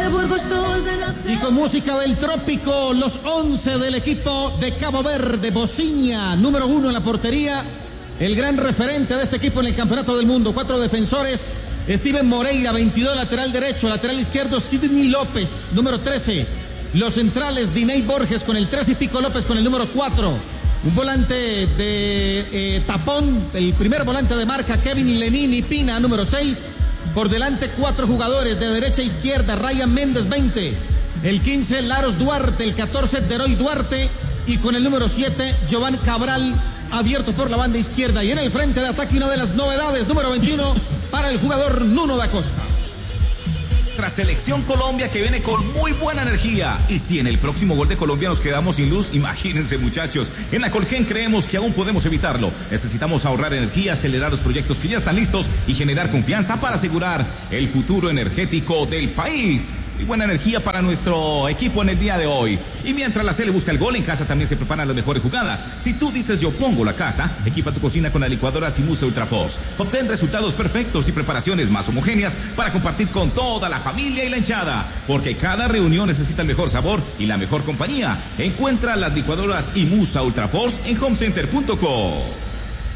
Y con música del trópico, los 11 del equipo de Cabo Verde. Bociña, número 1 en la portería, el gran referente de este equipo en el campeonato del mundo. 4 defensores: Steven Moreira, 22, lateral derecho. Lateral izquierdo, Sidney López, número 13. Los centrales, Diney Borges con el 13 y Pico López con el número 4. Un volante de tapón, el primer volante de marca, Kevin Lenini Pina, número 6. Por delante 4 jugadores de derecha a izquierda: Ryan Méndez, 20. El 15, Laros Duarte. El 14, Deroy Duarte. Y con el número 7, Giovanni Cabral, abierto por la banda izquierda. Y en el frente de ataque, una de las novedades, número 21, para el jugador Nuno da Costa. Nuestra selección Colombia, que viene con muy buena energía. Y si en el próximo gol de Colombia nos quedamos sin luz, imagínense, muchachos. En la Colgen creemos que aún podemos evitarlo. Necesitamos ahorrar energía, acelerar los proyectos que ya están listos y generar confianza para asegurar el futuro energético del país. Y buena energía para nuestro equipo en el día de hoy. Y mientras la Cele busca el gol, en casa también se preparan las mejores jugadas. Si tú dices yo pongo la casa, equipa tu cocina con la licuadora Simusa Ultra Force. Obtén resultados perfectos y preparaciones más homogéneas para compartir con toda la familia y la hinchada. Porque cada reunión necesita el mejor sabor y la mejor compañía. Encuentra las licuadoras Imusa Ultra Force en homecenter.co.